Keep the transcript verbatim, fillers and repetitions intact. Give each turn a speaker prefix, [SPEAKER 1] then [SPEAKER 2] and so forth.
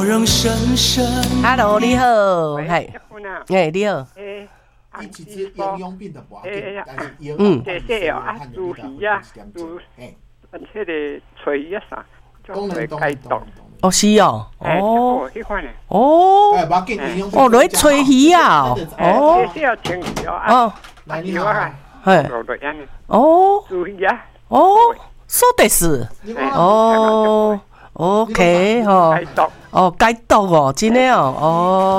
[SPEAKER 1] Hello， 你好，嘿，哎，你好，
[SPEAKER 2] 诶，
[SPEAKER 3] 伊一只营养品就无要紧，但是营
[SPEAKER 1] 嗯，
[SPEAKER 3] 养
[SPEAKER 2] 这些哦，啊，猪鱼啊，猪，嗯，迄个炊鱼啊啥，就会解毒。
[SPEAKER 1] 哦是哦，哦，
[SPEAKER 2] 迄款诶，
[SPEAKER 1] 哦，
[SPEAKER 3] 哎，无要紧，营养品
[SPEAKER 1] 哦，落去吹鱼啊，哦，
[SPEAKER 2] 这些要清洗哦，
[SPEAKER 1] 哦，
[SPEAKER 3] 来你好，
[SPEAKER 1] 嘿，
[SPEAKER 2] 落落安尼，
[SPEAKER 1] 哦，
[SPEAKER 2] 猪鱼啊，
[SPEAKER 1] 哦，そうです。哦，OK，吼，
[SPEAKER 2] 解毒。
[SPEAKER 1] 哦，解毒哦，真的哦，哦。